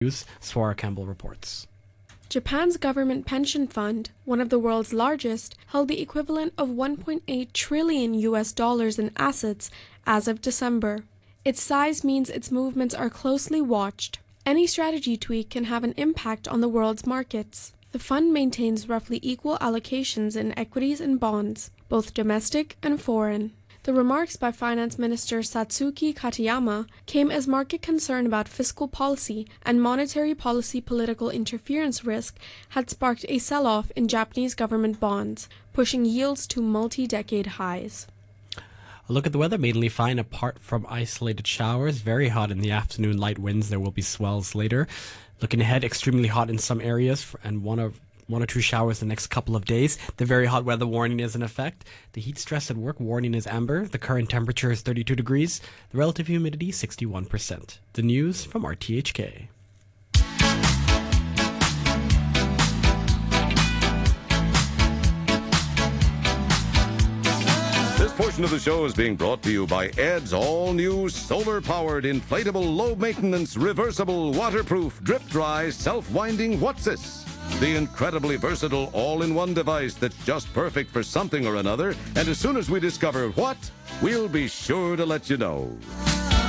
News, Swara Campbell reports. Japan's government pension fund, one of the world's largest, held the equivalent of $1.8 trillion in assets as of December. Its size means its movements are closely watched. Any strategy tweak can have an impact on the world's markets. The fund maintains roughly equal allocations in equities and bonds, both domestic and foreign. The remarks by Finance Minister Satsuki Katayama came as market concern about fiscal policy and monetary policy political interference risk had sparked a sell-off in Japanese government bonds, pushing yields to multi-decade highs. A look at the weather, mainly fine apart from isolated showers. Very hot in the afternoon, light winds. There will be swells later. Looking ahead, extremely hot in some areas and one or two showers the next couple of days. The very hot weather warning is in effect. The heat stress at work warning is amber. The current temperature is 32 degrees. The relative humidity 61%. The news from RTHK. This portion of the show is being brought to you by Ed's all-new solar-powered, inflatable, low-maintenance, reversible, waterproof, drip-dry, self-winding Whatsis. The incredibly versatile all-in-one device that's just perfect for something or another, and as soon as we discover what, we'll be sure to let you know.